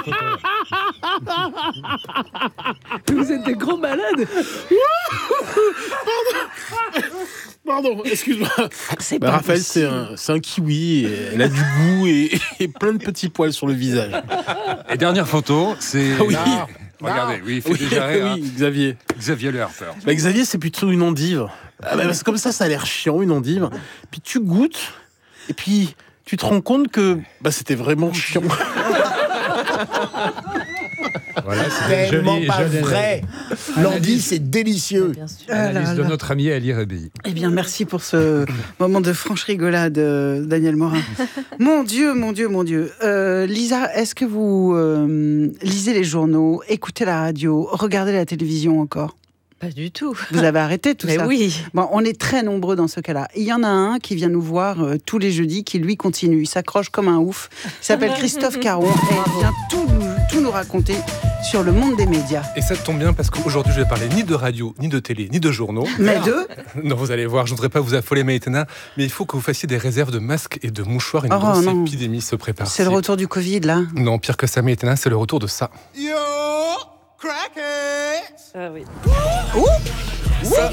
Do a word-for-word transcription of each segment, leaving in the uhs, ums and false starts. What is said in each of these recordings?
Vous êtes des gros malades. Pardon, excuse-moi. C'est bah, pas Raphaël, possible. c'est un, c'est un kiwi. Et elle a du goût et, et plein de petits poils sur le visage. Et dernière photo, c'est... Ah oui. Là. Regardez, oui, il fait Oui, déjà rire. oui, Xavier. Xavier Le Harper. Bah, Xavier, c'est plutôt une endive. Ah, bah, parce que comme ça, ça a l'air chiant, une endive. Puis tu goûtes, et puis tu te rends compte que bah, c'était vraiment chiant. Voilà, c'est tellement pas vrai. L'endive, c'est délicieux. Analyse Ah là de là. notre ami Ali Rebi. Eh bien, merci pour ce moment de franche rigolade, euh, Daniel Morin. Mon Dieu, mon Dieu, mon Dieu. Euh, Lisa, est-ce que vous euh, lisez les journaux, écoutez la radio, regardez la télévision encore ? Pas du tout. Vous avez arrêté tout Mais ça. oui. Bon, on est très nombreux dans ce cas-là. Il y en a un qui vient nous voir euh, tous les jeudis, qui lui continue. Il s'accroche comme un ouf. Il s'appelle Christophe Caron et il vient tout nous, tout nous raconter sur le monde des médias. Et ça tombe bien parce qu'aujourd'hui je vais parler ni de radio, ni de télé, ni de journaux. Mais de Non, vous allez voir, je ne voudrais pas vous affoler Maïtena, mais il faut que vous fassiez des réserves de masques et de mouchoirs. Une Oh, grosse non. épidémie se prépare. C'est le retour du Covid, là. Non, pire que ça Maïtena, c'est le retour de ça. Yo, crackers! Ah oui. Ça,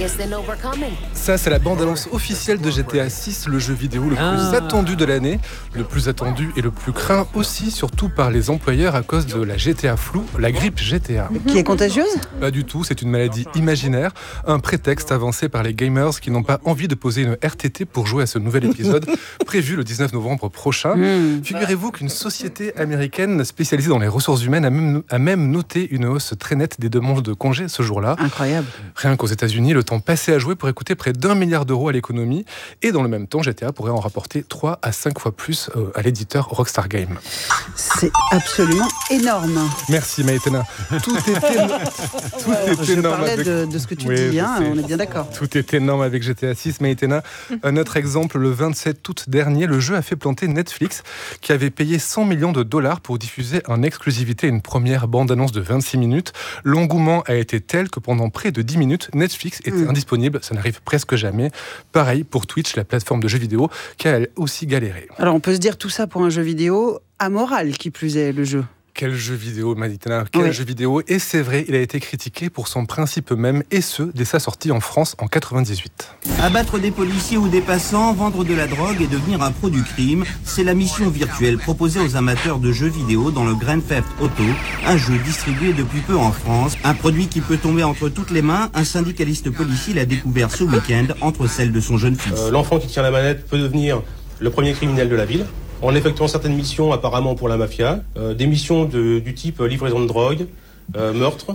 ça, c'est la bande-annonce officielle de G T A six, le jeu vidéo le Ah. plus attendu de l'année, le plus attendu et le plus craint aussi, surtout par les employeurs à cause de la G T A floue, la grippe G T A. Qui est contagieuse ? Pas du tout, c'est une maladie imaginaire, un prétexte avancé par les gamers qui n'ont pas envie de poser une R T T pour jouer à ce nouvel épisode prévu le dix-neuf novembre prochain. Mmh. Figurez-vous qu'une société américaine spécialisée dans les ressources humaines a même, a même noté une hausse très nette des demandes de congés ce jour-là. Incroyable. Rien qu'aux États-Unis, le temps passé à jouer pourrait coûter près d'un milliard d'euros à l'économie, et dans le même temps, G T A pourrait en rapporter trois à cinq fois plus euh, à l'éditeur Rockstar Games. C'est absolument énorme. Merci Maïtena. Tout est, éno- tout est Je énorme. parlais avec- de, de ce que tu Oui, dis, je hein, sais. on est bien d'accord. Tout est énorme avec G T A six, Maïtena. Un autre exemple, le vingt-sept août dernier, le jeu a fait planter Netflix, qui avait payé cent millions de dollars pour diffuser en exclusivité une première bande-annonce de vingt-six minutes. L'engouement a été tel que pendant près de dix minutes, Netflix était Mm. indisponible. Ça n'arrive presque jamais. Pareil pour Twitch, la plateforme de jeux vidéo, qui a elle aussi galéré. Alors on peut se dire tout ça pour un jeu vidéo amoral, qui plus est, le jeu. Quel jeu vidéo, Maïtena, quel Oui. jeu vidéo. Et c'est vrai, il a été critiqué pour son principe même, et ce, dès sa sortie en France en quatre-vingt-dix-huit. Abattre des policiers ou des passants, vendre de la drogue et devenir un pro du crime, c'est la mission virtuelle proposée aux amateurs de jeux vidéo dans le Grand Theft Auto, un jeu distribué depuis peu en France, un produit qui peut tomber entre toutes les mains. Un syndicaliste policier l'a découvert ce week-end entre celles de son jeune fils. Euh, l'enfant qui tient la manette peut devenir le premier criminel de la ville, en effectuant certaines missions apparemment pour la mafia, euh, des missions de, du type livraison de drogue, euh, meurtre,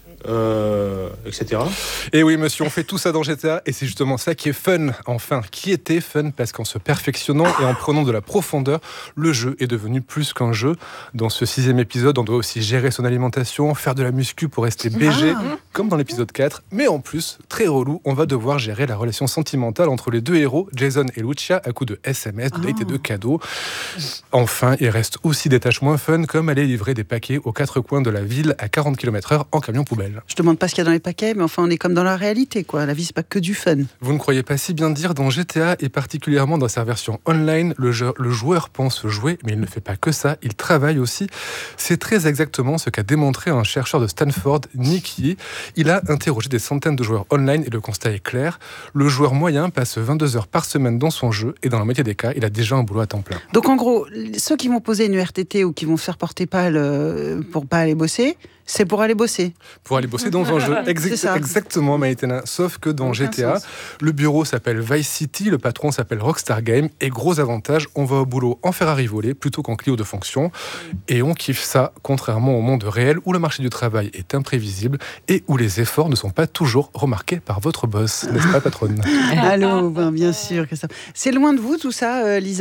euh, et cetera. Et oui, monsieur, on fait tout ça dans G T A, et c'est justement ça qui est fun, enfin, qui était fun, parce qu'en se perfectionnant et en prenant de la profondeur, le jeu est devenu plus qu'un jeu. Dans ce sixième épisode, on doit aussi gérer son alimentation, faire de la muscu pour rester B G, Ah. comme dans l'épisode quatre, mais en plus, très relou, on va devoir gérer la relation sentimentale entre les deux héros, Jason et Lucia, à coup de S M S, de dates et de cadeaux. Enfin, il reste aussi des tâches moins fun, comme aller livrer des paquets aux quatre coins de la ville à quarante kilomètres heure en camion poubelle. Je demande pas ce qu'il y a dans les paquets, mais enfin on est comme dans la réalité, quoi. La vie c'est pas que du fun. Vous ne croyez pas si bien dire, dans G T A et particulièrement dans sa version online, le, jeu, le joueur pense jouer, mais il ne fait pas que ça, il travaille aussi. C'est très exactement ce qu'a démontré un chercheur de Stanford, Nick Yee. Il a interrogé des centaines de joueurs online et le constat est clair. Le joueur moyen passe vingt-deux heures par semaine dans son jeu et dans la moitié des cas, il a déjà un boulot à temps plein. Donc en gros, ceux qui vont poser une R T T ou qui vont se faire porter pâle euh, pour pas aller bosser, c'est pour aller bosser. Pour aller bosser dans un jeu. Exact- C'est ça. exactement, Maïtena. Sauf que dans Aucun G T A, sens. le bureau s'appelle Vice City, le patron s'appelle Rockstar Games, et gros avantage, on va au boulot en Ferrari volé plutôt qu'en Clio de fonction. Et on kiffe ça, contrairement au monde réel où le marché du travail est imprévisible et où les efforts ne sont pas toujours remarqués par votre boss. N'est-ce pas, patronne? Allô, ben, bien sûr que ça. C'est loin de vous tout ça, euh, Lisa ?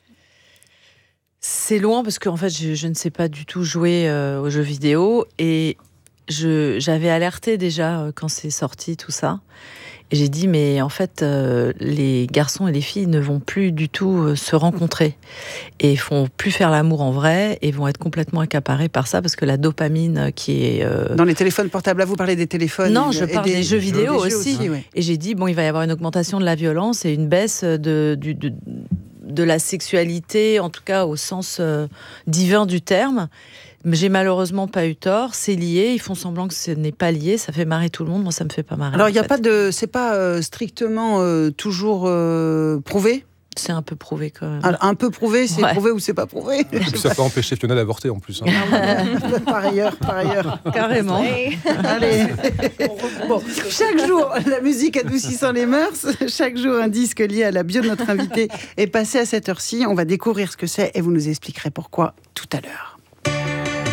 C'est loin parce qu'en fait, je, je ne sais pas du tout jouer euh, aux jeux vidéo et je, j'avais alerté déjà euh, quand c'est sorti tout ça. Et j'ai dit, mais en fait, euh, les garçons et les filles ne vont plus du tout euh, se rencontrer et font plus faire l'amour en vrai et vont être complètement accaparés par ça parce que la dopamine qui est... euh, Dans les téléphones portables, là vous parlez des téléphones. Non, je et parle des, jeux vidéo des jeux aussi. ouais. Et j'ai dit, bon, il va y avoir une augmentation de la violence et une baisse de, du, de, de la sexualité, en tout cas au sens euh, divin du terme. j'ai malheureusement pas eu tort. C'est lié. Ils font semblant que ce n'est pas lié. Ça fait marrer tout le monde. Moi, ça me fait pas marrer. Alors, il y a fait. pas de, c'est pas euh, strictement euh, toujours euh, prouvé. C'est un peu prouvé quand même. Alors, un peu prouvé, c'est Ouais. prouvé ou c'est pas prouvé. Et puis ça peut empêcher Fiona d'avorter en plus. hein. Par ailleurs, par ailleurs. Carrément. Allez. Bon, chaque jour, la musique adoucissant les mœurs, chaque jour un disque lié à la bio de notre invité est passé à cette heure-ci. On va découvrir ce que c'est et vous nous expliquerez pourquoi tout à l'heure.